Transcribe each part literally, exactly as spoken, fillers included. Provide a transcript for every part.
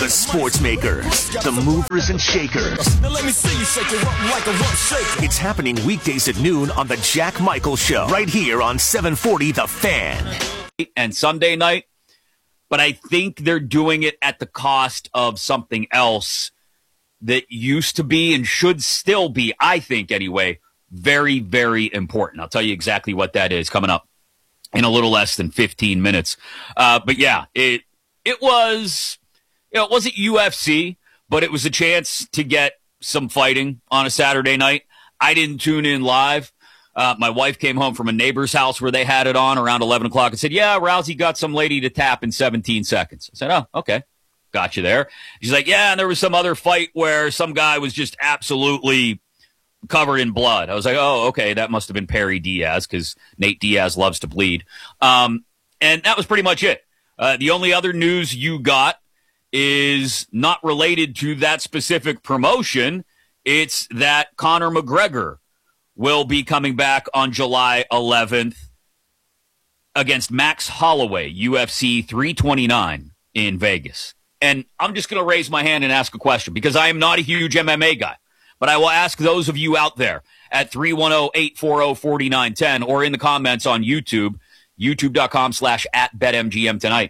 The sports makers, the movers and shakers. Now let me see you shake it up like a rough shaker. It's happening weekdays at noon on the Jack Michael Show, right here on seven forty The Fan. And Sunday night, but I think they're doing it at the cost of something else that used to be and should still be, I think anyway, very, very important. I'll tell you exactly what that is coming up in a little less than fifteen minutes. Uh, but yeah, it it was, you know, it wasn't U F C, but it was a chance to get some fighting on a Saturday night. I didn't tune in live. Uh, my wife came home from a neighbor's house where they had it on around eleven o'clock and said, yeah, Rousey got some lady to tap in seventeen seconds. I said, oh, okay. Got you there. She's like, yeah, and there was some other fight where some guy was just absolutely covered in blood. I was like, oh, okay, that must have been Perry Diaz because Nate Diaz loves to bleed. Um, and that was pretty much it. Uh, the only other news you got is not related to that specific promotion. It's that Conor McGregor will be coming back on July eleventh against Max Holloway, U F C three twenty-nine in Vegas. And I'm just going to raise my hand and ask a question because I am not a huge M M A guy. But I will ask those of you out there at three one zero, eight four zero, four nine one zero or in the comments on YouTube, youtube.com slash at BetMGM tonight.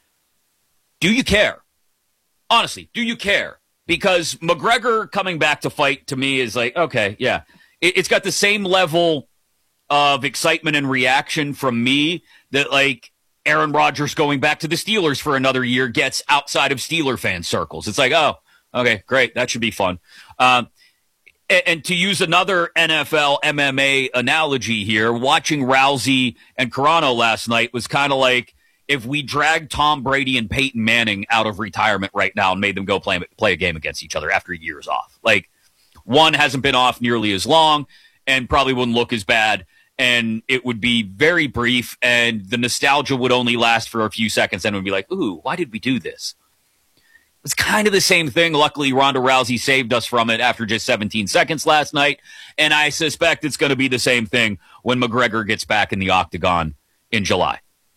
Do you care? Honestly, do you care? Because McGregor coming back to fight to me is like, okay, yeah. It, it's got the same level of excitement and reaction from me that like Aaron Rodgers going back to the Steelers for another year gets outside of Steeler fan circles. It's like, oh, okay, great. That should be fun. Um, and, and to use another N F L M M A analogy here, watching Rousey and Carano last night was kind of like if we dragged Tom Brady and Peyton Manning out of retirement right now and made them go play, play a game against each other after years off. Like, one hasn't been off nearly as long and probably wouldn't look as bad, and it would be very brief, and the nostalgia would only last for a few seconds, and it would be like, ooh, why did we do this? It's kind of the same thing. Luckily, Ronda Rousey saved us from it after just seventeen seconds last night, and I suspect it's going to be the same thing when McGregor gets back in the octagon in July.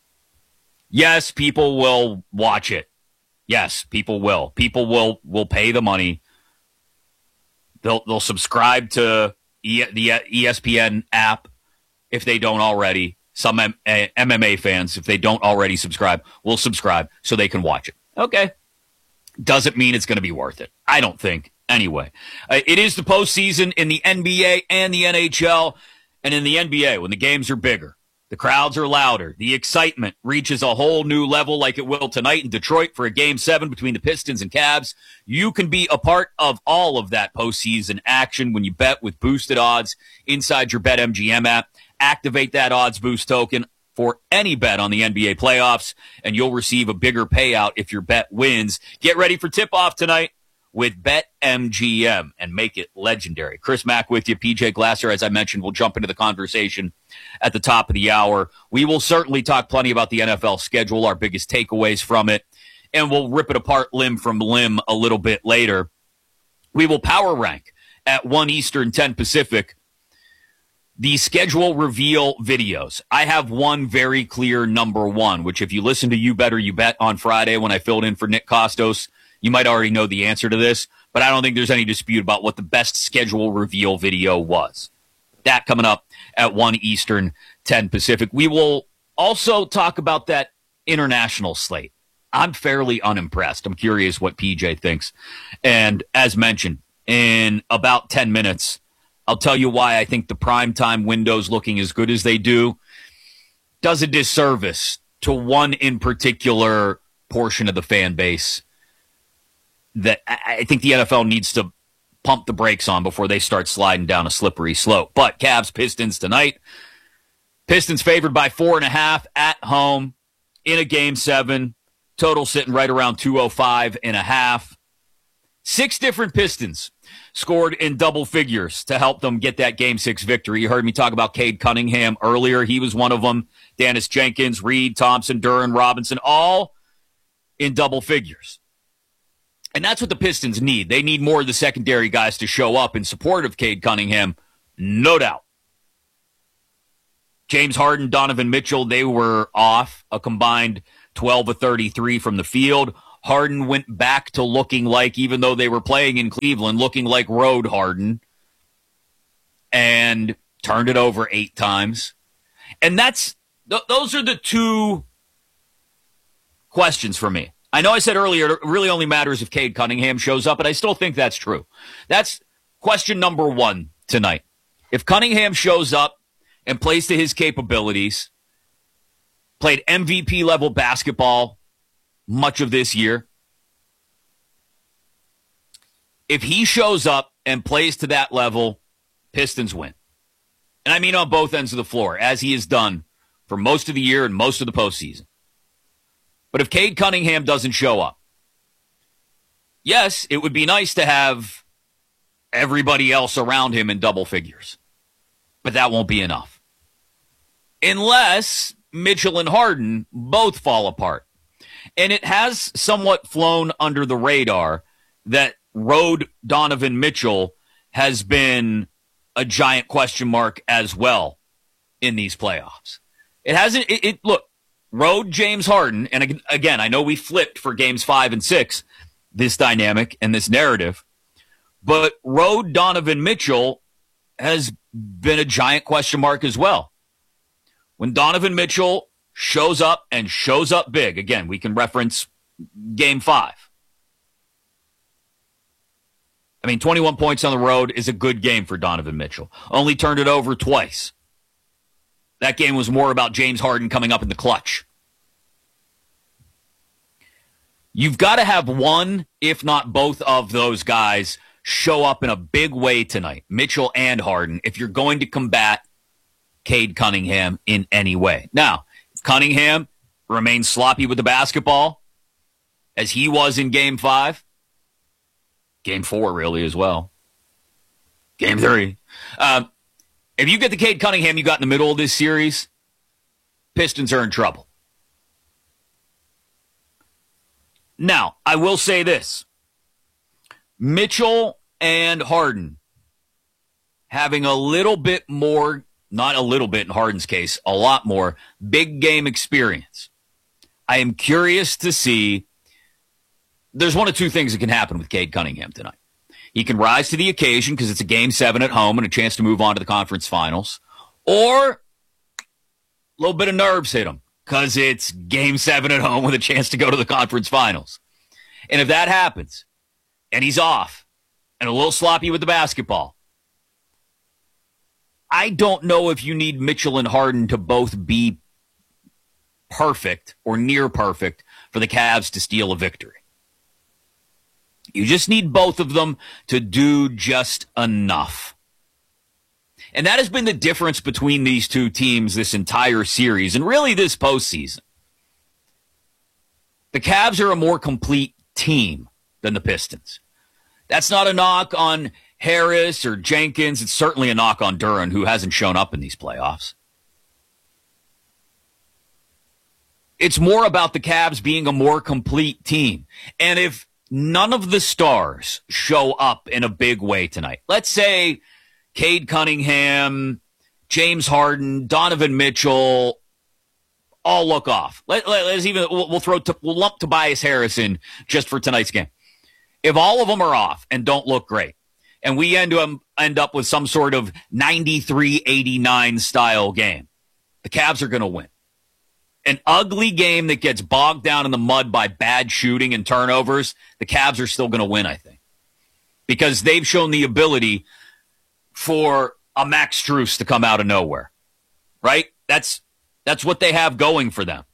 Yes, people will watch it. Yes, people will. People will will pay the money. They'll they'll subscribe to e- the E S P N app if they don't already. Some M- M M A fans, if they don't already subscribe, will subscribe so they can watch it. Okay. Doesn't mean it's going to be worth it. I don't think. Anyway, uh, it is the postseason in the N B A and the N H L. And in the N B A, when the games are bigger, the crowds are louder, the excitement reaches a whole new level like it will tonight in Detroit for a game seven between the Pistons and Cavs. You can be a part of all of that postseason action when you bet with boosted odds inside your BetMGM app. Activate that odds boost token for any bet on the N B A playoffs, and you'll receive a bigger payout if your bet wins. Get ready for tip-off tonight with BetMGM and make it legendary. Chris Mack with you. P J Glasser, as I mentioned, will jump into the conversation at the top of the hour. We will certainly talk plenty about the N F L schedule, our biggest takeaways from it, and we'll rip it apart limb from limb a little bit later. We will power rank at one Eastern, ten Pacific the schedule reveal videos. I have one very clear number one, which if you listen to You Better You Bet on Friday when I filled in for Nick Costos, you might already know the answer to this, but I don't think there's any dispute about what the best schedule reveal video was. That coming up at one Eastern, ten Pacific. We will also talk about that international slate. I'm fairly unimpressed. I'm curious what P J thinks. And as mentioned, in about ten minutes, I'll tell you why I think the primetime windows looking as good as they do does a disservice to one in particular portion of the fan base that I think the N F L needs to pump the brakes on before they start sliding down a slippery slope. But Cavs Pistons tonight. Pistons favored by four and a half at home in a game seven. Total sitting right around two oh five and a half. Six different Pistons scored in double figures to help them get that game six victory. You heard me talk about Cade Cunningham earlier. He was one of them. Dennis Jenkins, Reed, Thompson, Duran, Robinson, all in double figures. And that's what the Pistons need. They need more of the secondary guys to show up in support of Cade Cunningham, no doubt. James Harden, Donovan Mitchell, they were off a combined twelve of thirty-three from the field. Harden went back to looking like, even though they were playing in Cleveland, looking like road Harden and turned it over eight times. And that's th- those are the two questions for me. I know I said earlier it really only matters if Cade Cunningham shows up, but I still think that's true. That's question number one tonight. If Cunningham shows up and plays to his capabilities, played M V P level basketball much of this year, if he shows up and plays to that level, Pistons win. And I mean on both ends of the floor, as he has done for most of the year and most of the postseason. But if Cade Cunningham doesn't show up, yes, it would be nice to have everybody else around him in double figures. But that won't be enough. Unless Mitchell and Harden both fall apart. And it has somewhat flown under the radar that road Donovan Mitchell has been a giant question mark as well in these playoffs. It hasn't, it, it look, road James Harden, and again, I know we flipped for games five and six, this dynamic and this narrative, but road Donovan Mitchell has been a giant question mark as well. When Donovan Mitchell shows up and shows up big, again, we can reference game five. I mean, twenty-one points on the road is a good game for Donovan Mitchell. Only turned it over twice. That game was more about James Harden coming up in the clutch. You've got to have one, if not both of those guys, show up in a big way tonight, Mitchell and Harden, if you're going to combat Cade Cunningham in any way. Now, if Cunningham remains sloppy with the basketball, as he was in game five, game four really as well, game three, um, if you get the Cade Cunningham you got in the middle of this series, Pistons are in trouble. Now, I will say this. Mitchell and Harden having a little bit more, not a little bit in Harden's case, a lot more big game experience. I am curious to see, there's one of two things that can happen with Cade Cunningham tonight. He can rise to the occasion because it's a game seven at home and a chance to move on to the conference finals, or a little bit of nerves hit him because it's game seven at home with a chance to go to the conference finals. And if that happens, and he's off, and a little sloppy with the basketball, I don't know if you need Mitchell and Harden to both be perfect or near perfect for the Cavs to steal a victory. You just need both of them to do just enough. And that has been the difference between these two teams this entire series, and really this postseason. The Cavs are a more complete team than the Pistons. That's not a knock on Harris or Jenkins. It's certainly a knock on Duren, who hasn't shown up in these playoffs. It's more about the Cavs being a more complete team. And if none of the stars show up in a big way tonight, let's say Cade Cunningham, James Harden, Donovan Mitchell, all look off. Let, let, let's even we'll, we'll throw we'll lump Tobias Harris in just for tonight's game. If all of them are off and don't look great, and we end up end up with some sort of ninety-three eighty-nine style game, the Cavs are going to win. An ugly game that gets bogged down in the mud by bad shooting and turnovers, the Cavs are still going to win, I think, because they've shown the ability for a Max Strus to come out of nowhere, right? That's that's what they have going for them.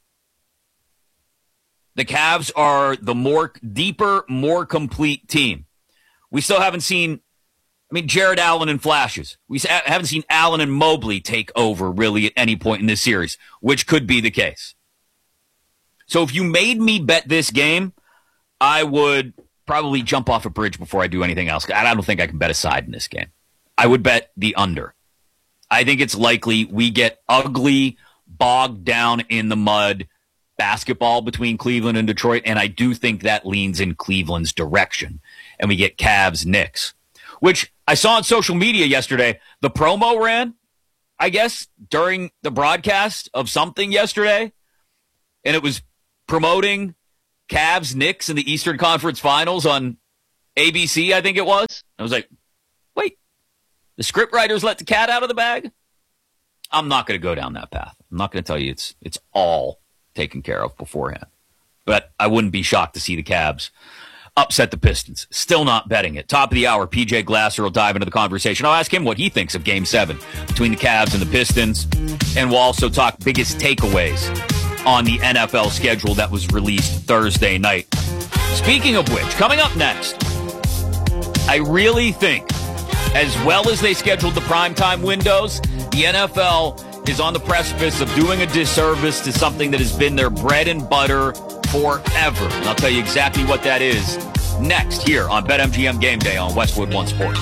The Cavs are the more deeper, more complete team. We still haven't seen, I mean, Jared Allen in flashes. We haven't seen Allen and Mobley take over really at any point in this series, which could be the case. So if you made me bet this game, I would probably jump off a bridge before I do anything else. I don't think I can bet a side in this game. I would bet the under. I think it's likely we get ugly, bogged down in the mud basketball between Cleveland and Detroit, and I do think that leans in Cleveland's direction, and we get Cavs-Knicks, which I saw on social media yesterday. The promo ran, I guess, during the broadcast of something yesterday, and it was promoting Cavs, Knicks in the Eastern Conference Finals on A B C, I think it was. I was like, wait, the scriptwriters let the cat out of the bag? I'm not going to go down that path. I'm not going to tell you it's it's all taken care of beforehand. But I wouldn't be shocked to see the Cavs upset the Pistons. Still not betting it. Top of the hour, P J Glasser will dive into the conversation. I'll ask him what he thinks of Game seven between the Cavs and the Pistons. And we'll also talk biggest takeaways on the N F L schedule that was released Thursday night. Speaking of which, coming up next, I really think, as well as they scheduled the primetime windows, the N F L is on the precipice of doing a disservice to something that has been their bread and butter forever. And I'll tell you exactly what that is next here on BetMGM Game Day on Westwood One Sports.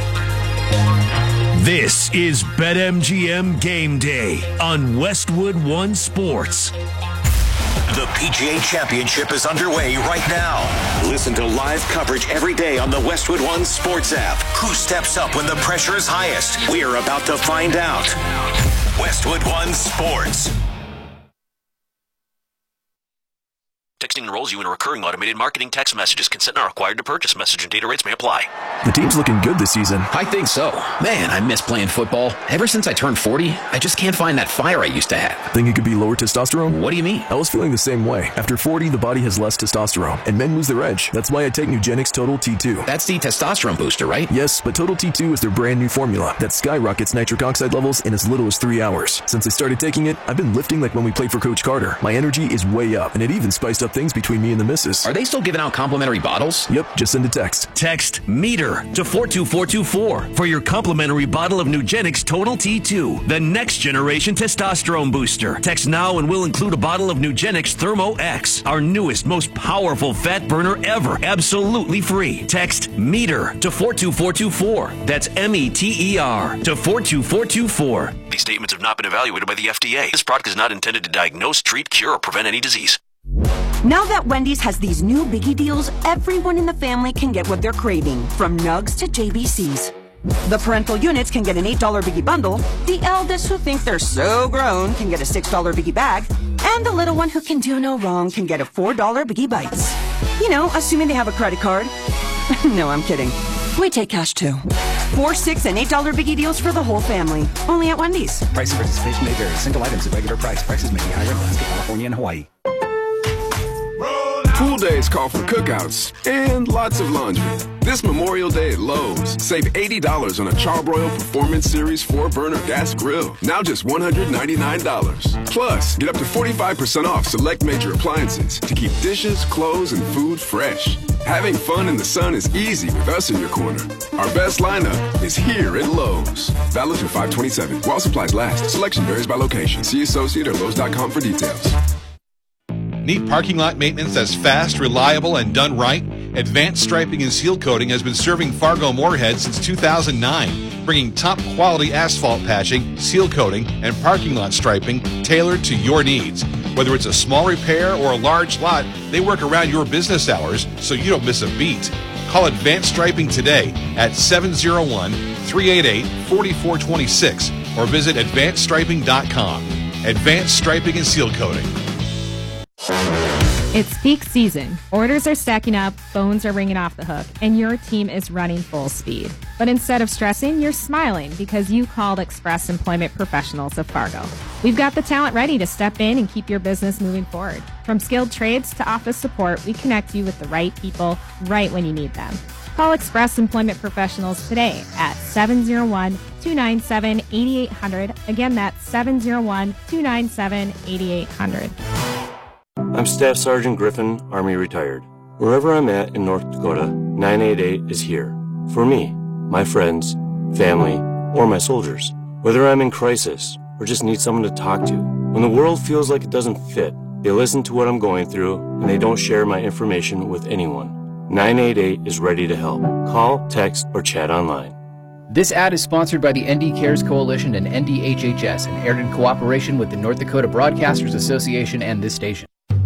This is BetMGM Game Day on Westwood One Sports. The P G A Championship is underway right now. Listen to live coverage every day on the Westwood One Sports app. Who steps up when the pressure is highest? We're about to find out. Westwood One Sports. Texting enrolls you in a recurring automated marketing text messages. Consent not required to purchase. Message and data rates may apply. The team's looking good this season. I think so. Man, I miss playing football. Ever since I turned forty, I just can't find that fire I used to have. Think it could be lower testosterone? What do you mean? I was feeling the same way. After forty, the body has less testosterone, and men lose their edge. That's why I take Nugenix Total T two. That's the testosterone booster, right? Yes, but Total T two is their brand new formula that skyrockets nitric oxide levels in as little as three hours. Since I started taking it, I've been lifting like when we played for Coach Carter. My energy is way up, and it even spiced up things between me and the missus. Are they still giving out complimentary bottles? Yep, just send a text. Text METER to four two four two four for your complimentary bottle of Nugenix Total T two, the next generation testosterone booster. Text now and we'll include a bottle of Nugenix Thermo X, our newest, most powerful fat burner ever, absolutely free. Text METER to four two four two four. That's M E T E R to four two four two four. These statements have not been evaluated by the F D A. This product is not intended to diagnose, treat, cure, or prevent any disease. Now that Wendy's has these new biggie deals, everyone in the family can get what they're craving, from nugs to J B Cs. The parental units can get an eight dollar biggie bundle, the eldest who think they're so grown can get a six dollar biggie bag, and the little one who can do no wrong can get a four dollar biggie bites. You know, assuming they have a credit card. No, I'm kidding. We take cash too. Four, six, and eight dollar biggie deals for the whole family. Only at Wendy's. Price and participation may vary. Single items at regular price. Prices may be higher in Alaska, California, and Hawaii. Pool days call for cookouts and lots of laundry. This Memorial Day at Lowe's, save eighty dollars on a Charbroil Performance Series four burner gas grill. Now just one hundred ninety-nine dollars. Plus, get up to forty-five percent off select major appliances to keep dishes, clothes, and food fresh. Having fun in the sun is easy with us in your corner. Our best lineup is here at Lowe's. Valid through five twenty-seven. While supplies last. Selection varies by location. See associate or Lowe's dot com for details. Need parking lot maintenance that's fast, reliable, and done right? Advanced Striping and Seal Coating has been serving Fargo-Moorhead since two thousand nine, bringing top-quality asphalt patching, seal coating, and parking lot striping tailored to your needs. Whether it's a small repair or a large lot, they work around your business hours so you don't miss a beat. Call Advanced Striping today at seven oh one, three eight eight, four four two six or visit advanced striping dot com. Advanced Striping and Seal Coating. It's peak season. Orders are stacking up, phones are ringing off the hook, and your team is running full speed. But instead of stressing, you're smiling because you called Express Employment Professionals of Fargo. We've got the talent ready to step in and keep your business moving forward. From skilled trades to office support, we connect you with the right people right when you need them. Call Express Employment Professionals today at seven oh one, two nine seven, eight eight hundred. Again, that's seven oh one, two nine seven, eight eight hundred. I'm Staff Sergeant Griffin, Army retired. Wherever I'm at in North Dakota, nine eight eight is here. For me, my friends, family, or my soldiers. Whether I'm in crisis or just need someone to talk to. When the world feels like it doesn't fit, they listen to what I'm going through and they don't share my information with anyone. nine eight eight is ready to help. Call, text, or chat online. This ad is sponsored by the N D Cares Coalition and N D H H S and aired in cooperation with the North Dakota Broadcasters Association and this station.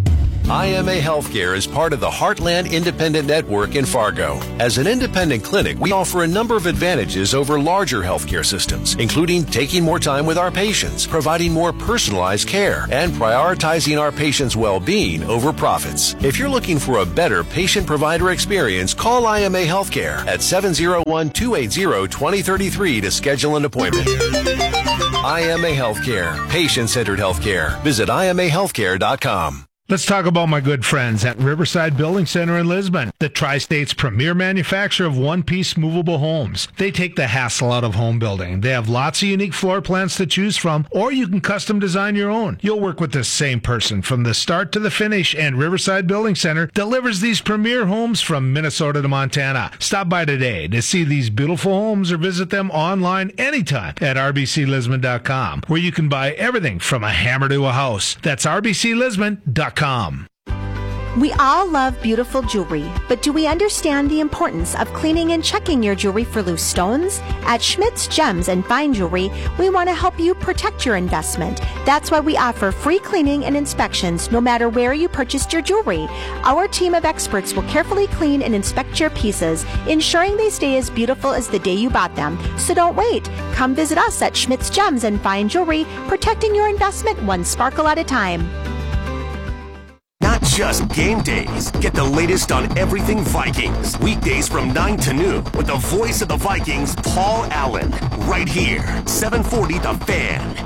I M A Healthcare is part of the Heartland Independent Network in Fargo. As an independent clinic, we offer a number of advantages over larger healthcare systems, including taking more time with our patients, providing more personalized care, and prioritizing our patients' well-being over profits. If you're looking for a better patient-provider experience, call I M A Healthcare at seven oh one, two eight zero, two oh three three to schedule an appointment. I M A Healthcare, patient-centered healthcare. Visit I M A healthcare dot com. Let's talk about my good friends at Riverside Building Center in Lisbon, the Tri-State's premier manufacturer of one-piece movable homes. They take the hassle out of home building. They have lots of unique floor plans to choose from, or you can custom design your own. You'll work with the same person from the start to the finish, and Riverside Building Center delivers these premier homes from Minnesota to Montana. Stop by today to see these beautiful homes or visit them online anytime at R B C Lisbon dot com, where you can buy everything from a hammer to a house. That's R B C Lisbon dot com. We all love beautiful jewelry, but do we understand the importance of cleaning and checking your jewelry for loose stones? At Schmidt's Gems and Fine Jewelry, we want to help you protect your investment. That's why we offer free cleaning and inspections no matter where you purchased your jewelry. Our team of experts will carefully clean and inspect your pieces, ensuring they stay as beautiful as the day you bought them. So don't wait. Come visit us at Schmidt's Gems and Fine Jewelry, protecting your investment one sparkle at a time. Not just game days. Get the latest on everything Vikings. Weekdays from nine to noon with the voice of the Vikings, Paul Allen. Right here, seven forty The Fan.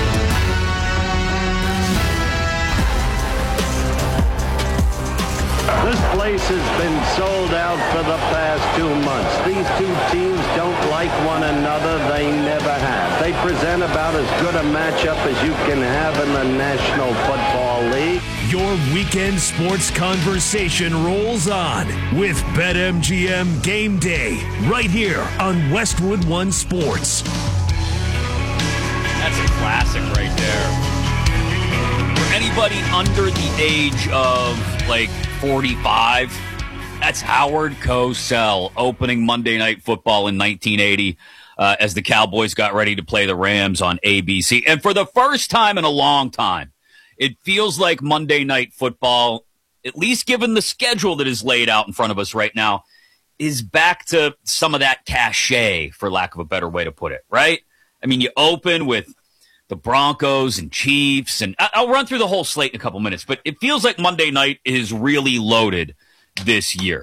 This place has been sold out for the past two months. These two teams don't like one another. They never have. They present about as good a matchup as you can have in the National Football League. Your weekend sports conversation rolls on with BetMGM Game Day right here on Westwood One Sports. That's a classic right there. For anybody under the age of like forty-five, that's Howard Cosell opening Monday Night Football in nineteen eighty uh, as the Cowboys got ready to play the Rams on A B C. And for the first time in a long time, it feels like Monday Night Football, at least given the schedule that is laid out in front of us right now, is back to some of that cachet, for lack of a better way to put it, right? I mean, you open with the Broncos and Chiefs, and I'll run through the whole slate in a couple minutes, but it feels like Monday night is really loaded this year.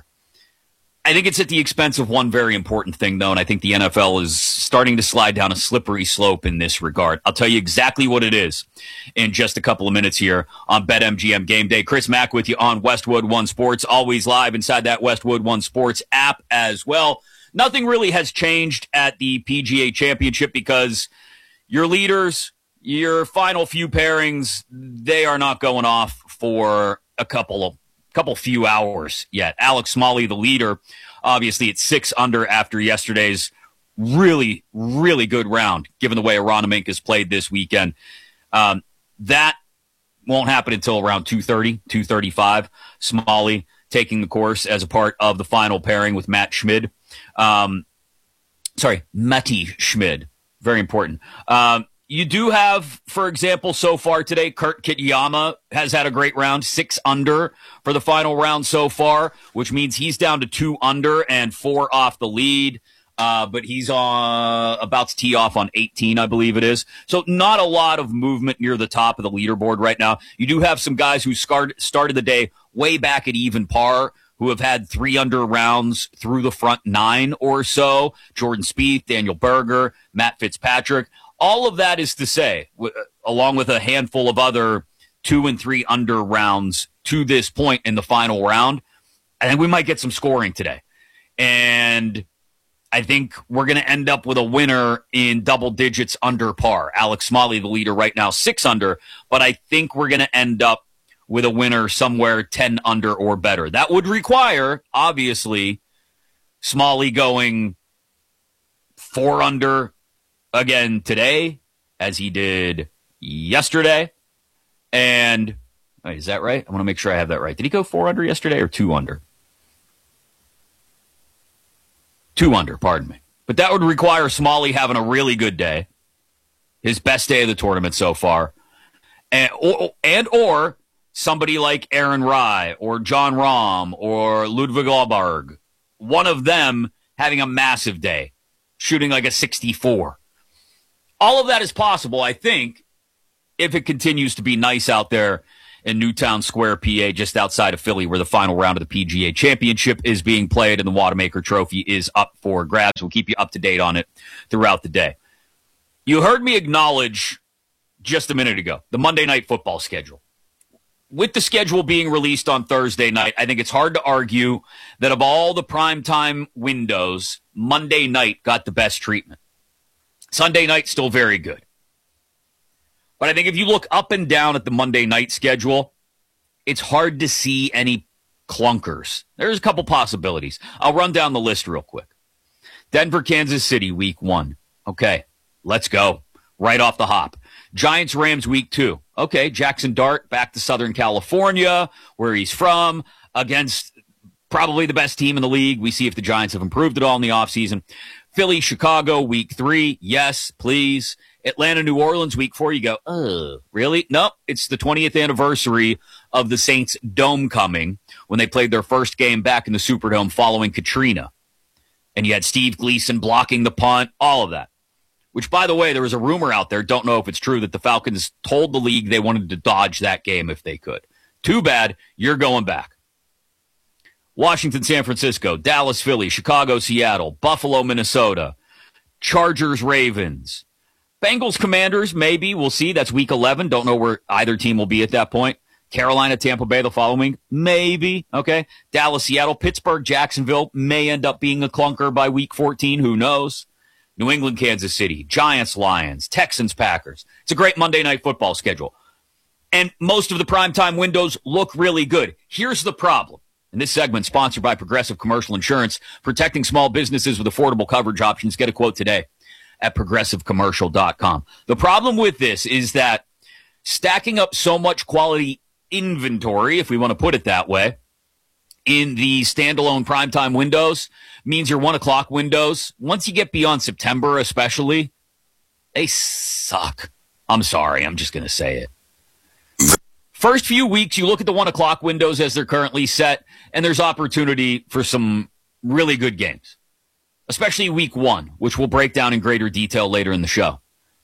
I think it's at the expense of one very important thing, though, and I think the N F L is starting to slide down a slippery slope in this regard. I'll tell you exactly what it is in just a couple of minutes here on BetMGM Game Day. Chris Mack with you on Westwood One Sports, always live inside that Westwood One Sports app as well. Nothing really has changed at the P G A Championship because your leaders, your final few pairings, they are not going off for a couple of couple few hours yet. Alex Smalley, the leader, obviously at six under after yesterday's really, really good round, given the way Aronimink has played this weekend. Um, that won't happen until around two thirty, two thirty-five. Smalley taking the course as a part of the final pairing with Matt Schmid. Um, sorry, Matti Schmid. Very important. Um, You do have, for example, so far today, Kurt Kitayama has had a great round, six under for the final round so far, which means he's down to two under and four off the lead. Uh, but he's uh, about to tee off on eighteen, I believe it is. So not a lot of movement near the top of the leaderboard right now. You do have some guys who started the day way back at even par, who have had three under rounds through the front nine or so. Jordan Spieth, Daniel Berger, Matt Fitzpatrick. All of that is to say, w- along with a handful of other two and three under rounds to this point in the final round, I think we might get some scoring today. And I think we're going to end up with a winner in double digits under par. Alex Smalley, the leader right now, six under, but I think we're going to end up with a winner somewhere ten under or better. That would require, obviously, Smalley going four under again today, as he did yesterday. And wait, is that right? I want to make sure I have that right. Did he go four under yesterday or two under? Two under, pardon me. But that would require Smalley having a really good day, his best day of the tournament so far, and or, and or somebody like Aaron Rye or John Rahm or Ludwig Åberg, one of them having a massive day, shooting like a sixty-four. All of that is possible, I think, if it continues to be nice out there in Newtown Square, P A, just outside of Philly, where the final round of the P G A Championship is being played and the Wanamaker Trophy is up for grabs. We'll keep you up to date on it throughout the day. You heard me acknowledge just a minute ago the Monday Night Football schedule. With the schedule being released on Thursday night, I think it's hard to argue that of all the primetime windows, Monday night got the best treatment. Sunday night, still very good. But I think if you look up and down at the Monday night schedule, it's hard to see any clunkers. There's a couple possibilities. I'll run down the list real quick. Denver, Kansas City, week one. Okay, let's go. Right off the hop. Giants, Rams, week two. Okay, Jackson Dart back to Southern California, where he's from, against probably the best team in the league. We see if the Giants have improved at all in the offseason. Philly, Chicago, week three. Yes, please. Atlanta, New Orleans, week four. You go, ugh, really? Nope. It's the twentieth anniversary of the Saints' dome coming when they played their first game back in the Superdome following Katrina. And you had Steve Gleason blocking the punt, all of that. Which, by the way, there was a rumor out there, don't know if it's true, that the Falcons told the league they wanted to dodge that game if they could. Too bad, you're going back. Washington, San Francisco, Dallas, Philly, Chicago, Seattle, Buffalo, Minnesota, Chargers, Ravens, Bengals, Commanders, maybe. We'll see. That's week eleven. Don't know where either team will be at that point. Carolina, Tampa Bay the following. Maybe. Okay. Dallas, Seattle, Pittsburgh, Jacksonville may end up being a clunker by week fourteen. Who knows? New England, Kansas City, Giants, Lions, Texans, Packers. It's a great Monday Night Football schedule. And most of the primetime windows look really good. Here's the problem. And this segment sponsored by Progressive Commercial Insurance, protecting small businesses with affordable coverage options. Get a quote today at progressive commercial dot com. The problem with this is that stacking up so much quality inventory, if we want to put it that way, in the standalone primetime windows means your one o'clock windows, once you get beyond September especially, they suck. I'm sorry. I'm just going to say it. First few weeks, you look at the one o'clock windows as they're currently set, and there's opportunity for some really good games, especially week one, which we'll break down in greater detail later in the show.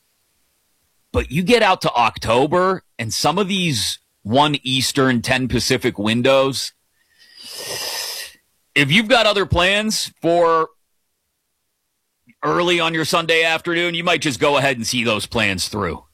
But you get out to October, and some of these one Eastern, ten Pacific windows, if you've got other plans for early on your Sunday afternoon, you might just go ahead and see those plans through.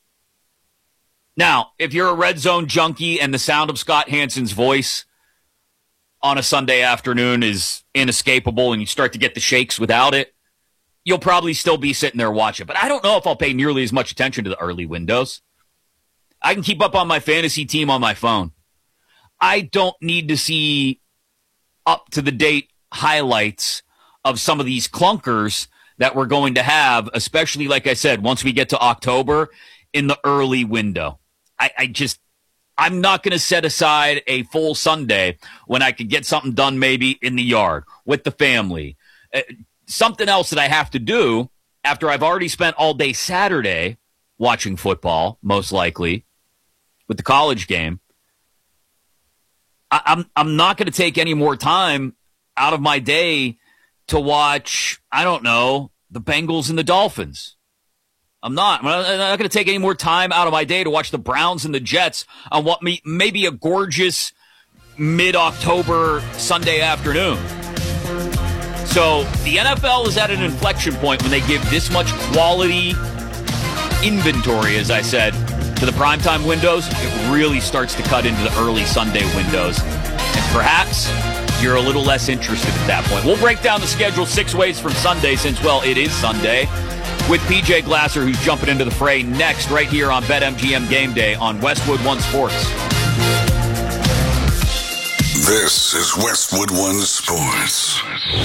Now, if you're a red zone junkie and the sound of Scott Hansen's voice on a Sunday afternoon is inescapable and you start to get the shakes without it, you'll probably still be sitting there watching. But I don't know if I'll pay nearly as much attention to the early windows. I can keep up on my fantasy team on my phone. I don't need to see up-to-the-date highlights of some of these clunkers that we're going to have, especially, like I said, once we get to October in the early window. I, I just, I'm not going to set aside a full Sunday when I could get something done maybe in the yard with the family. Uh, something else that I have to do after I've already spent all day Saturday watching football, most likely, with the college game. I, I'm, I'm not going to take any more time out of my day to watch, I don't know, the Bengals and the Dolphins. I'm not. I'm not going to take any more time out of my day to watch the Browns and the Jets on what may, may be a gorgeous mid-October Sunday afternoon. So the N F L is at an inflection point when they give this much quality inventory, as I said, to the primetime windows. It really starts to cut into the early Sunday windows. And perhaps you're a little less interested at that point. We'll break down the schedule six ways from Sunday since, well, it is Sunday, with P J Glasser, who's jumping into the fray next right here on BetMGM Game Day on Westwood One Sports. This is Westwood One Sports.